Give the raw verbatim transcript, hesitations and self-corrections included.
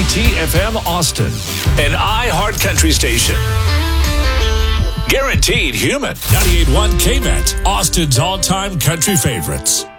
T F M Austin, an iHeart Country station. Guaranteed human. ninety-eight point one K M E T, Austin's all-time country favorites.